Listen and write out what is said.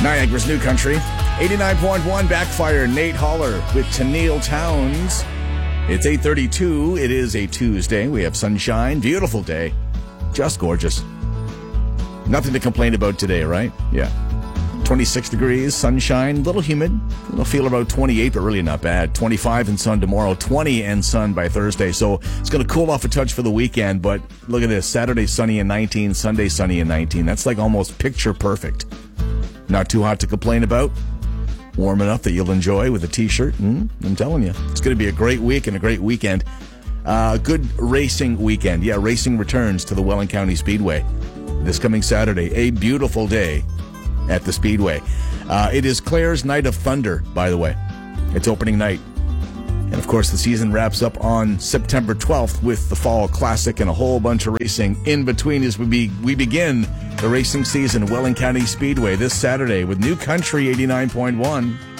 Niagara's New Country. 89.1 Backfire. Nate Holler with Tennille Towns. It's 8:32. It is a Tuesday. We have sunshine. Beautiful day. Just gorgeous. Nothing to complain about today, right? Yeah. 26 degrees, sunshine, a little humid. It'll feel about 28, but really not bad. 25 and sun tomorrow, 20 and sun by Thursday. So it's going to cool off a touch for the weekend, but look at this. Saturday sunny and 19, Sunday sunny and 19. That's like almost picture perfect. Not too hot to complain about. Warm enough that you'll enjoy with a t-shirt. I'm telling you, it's going to be a great week and a great weekend. Good racing weekend. Yeah, racing returns to the Welland County Speedway this coming Saturday. A beautiful day at the Speedway. It is Claire's Night of Thunder, by the way. It's opening night. And of course, the season wraps up on September 12th with the Fall Classic and a whole bunch of racing in between as we begin the racing season at Welland County Speedway this Saturday with New Country 89.1.